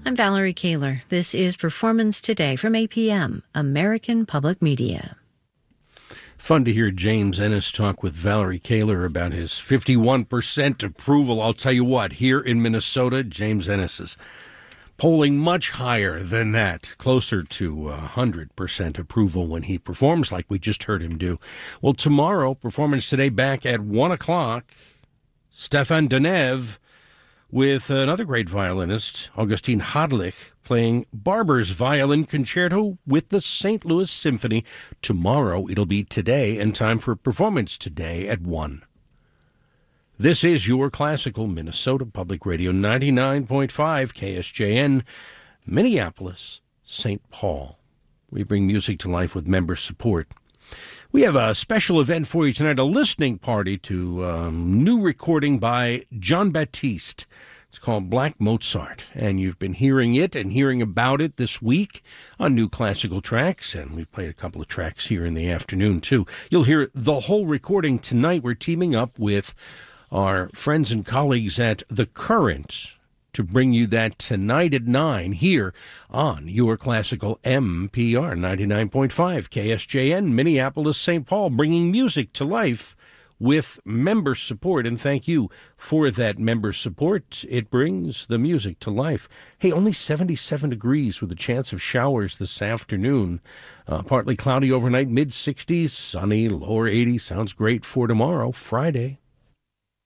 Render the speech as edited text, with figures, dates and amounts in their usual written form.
I'm Valerie Kaler. This is Performance Today from APM, American Public Media. Fun to hear James Ennis talk with Valerie Kaler about his 51% approval. I'll tell you what, here in Minnesota, James Ennis is polling much higher than that, closer to 100% approval when he performs like we just heard him do. Well, tomorrow, Performance Today back at 1 o'clock, Stefan Danev with another great violinist, Augustine Hadlich, playing Barber's Violin Concerto with the St. Louis Symphony. Tomorrow, it'll be today, and time for Performance Today at 1. This is your classical Minnesota Public Radio 99.5 KSJN, Minneapolis, St. Paul. We bring music to life with member support. We have a special event for you tonight, a listening party to a new recording by Jon Batiste. It's called Black Mozart, and you've been hearing it and hearing about it this week on New Classical Tracks, and we've played a couple of tracks here in the afternoon, too. You'll hear the whole recording tonight. We're teaming up with our friends and colleagues at The Current to bring you that tonight at 9 here on your classical MPR 99.5 KSJN, Minneapolis, St. Paul, bringing music to life with member support. And thank you for that member support. It brings the music to life. Hey, only 77 degrees with a chance of showers this afternoon. Partly cloudy overnight, mid-60s, sunny, lower 80s. Sounds great for tomorrow, Friday.